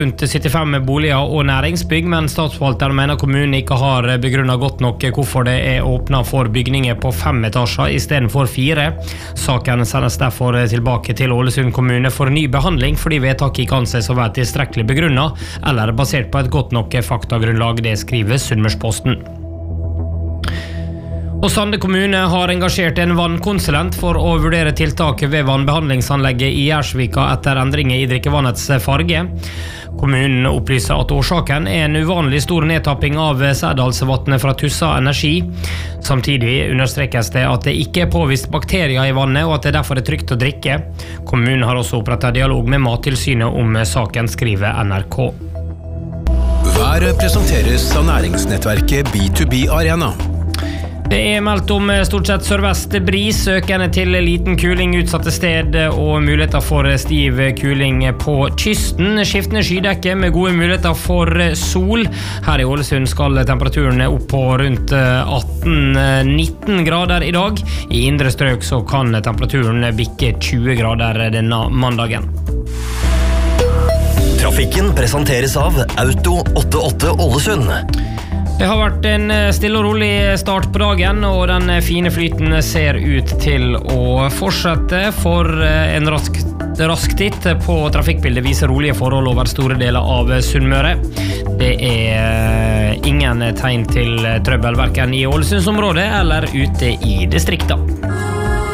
rundt 75 boliger og næringsbygg, men statsforvalteren mener kommunen ikke har begrunnet godt nok hvorfor det åpnet for bygninger på 5 etasjer i stedet for 4. Saken sendes derfor tilbake til Ålesund kommune for ny behandling, fordi vedtaket ikke anses å være tilstrekkelig begrunnet, eller basert på et godt nok faktagrunnlag, det skriver Sunnmørsposten. Og Sande kommune har engasjert en vannkonsulent for å vurdere tiltaket ved vannbehandlingsanlegget i Gjersvika etter endringer i drikkevannets farge. Kommunen opplyser at årsaken en uvanlig stor nedtapping av Sædalsvatnet fra Tussa Energi. Samtidig understrekes det at det ikke påvist bakterier i vannet, og at det derfor trygt å drikke. Kommunen har også opprettet dialog med Mattilsynet om saken, skriver NRK. Været presenteres av næringsnettverket B2B Arena. Det meldt om stort sett sørvest bris, økende til liten kuling utsatte sted og muligheter for stiv kuling på kysten. Skiftende skydekke med gode muligheter for sol. Her i Ålesund skal temperaturen opp på rundt 18-19 grader i dag. I indre strøk så kan temperaturen bikke 20 grader denne mandagen. Trafikken presenteres av Auto 88 Ålesund. Det har vært en stille og rolig start på dagen, og den fine flyten ser ut til å fortsette. For en rask titt på trafikkbildet viser rolige forhold over store deler av Sunnmøre. Det ingen tegn til trøbbel hverken i Ålesundsområdet eller ute i distrikta.